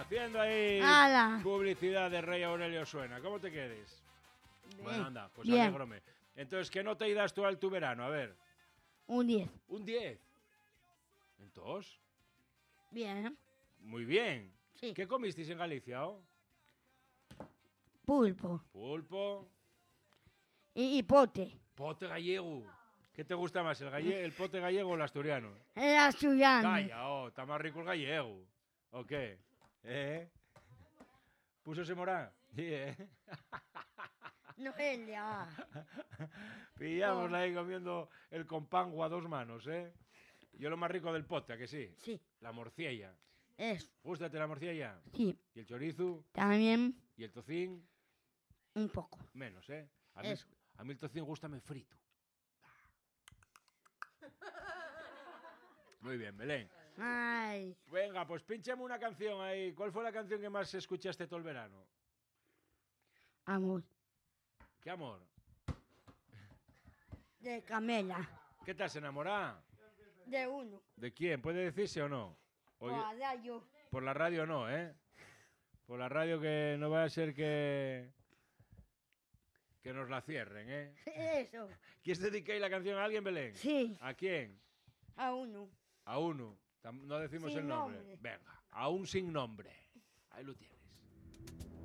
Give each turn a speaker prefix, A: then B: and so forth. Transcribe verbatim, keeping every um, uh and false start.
A: Haciendo ahí
B: ¡Hala!
A: publicidad de Rey Aurelio Suena. ¿Cómo te quedes?
B: Bien.
A: Bueno, anda, pues
B: Bien.
A: alégrome. Entonces, ¿qué nota das tú al tu verano? A ver.
B: Un diez.
A: Un diez. Entonces,
B: Bien.
A: muy bien.
B: Sí.
A: ¿Qué comisteis en Galicia, oh?
B: Pulpo.
A: Pulpo.
B: Y, y pote.
A: Pote gallego. ¿Qué te gusta más, el, galle el pote gallego o el asturiano?
B: El asturiano.
A: Calla, oh, está más rico el gallego. ¿O qué? ¿Eh? ¿Púsose morá? Sí, ¿eh?
B: Noelia.
A: Pillámosla ahí comiendo el compango a dos manos, ¿eh? Yo lo más rico del pote, ¿a que sí?
B: Sí.
A: La morcilla.
B: Eso.
A: ¿Gústate la morcilla?
B: Sí.
A: ¿Y el chorizo?
B: También
A: ¿Y el tocín?
B: un poco.
A: Menos, ¿eh? A mí,
B: Eso.
A: a mí el tocín gústame frito. Muy bien, Belén.
B: Ay.
A: Venga, pues pínchame una canción ahí. ¿Cuál fue la canción que más escuchaste todo el verano?
B: Amor.
A: ¿Qué amor?
B: De Camela.
A: ¿Qué te has enamorado?
B: De uno.
A: ¿De quién? ¿Puede decirse o no? Oye,
B: Ojalá yo.
A: por la radio no, ¿eh? Por la radio que no va a ser que... que nos la cierren, ¿eh?
B: Eso.
A: ¿Quieres dedicar la canción a alguien, Belén?
B: Sí.
A: ¿A quién?
B: A uno.
A: A uno. Tam- No decimos
B: Sin
A: el nombre.
B: nombre.
A: Venga, a un sin nombre. Ahí lo tienes.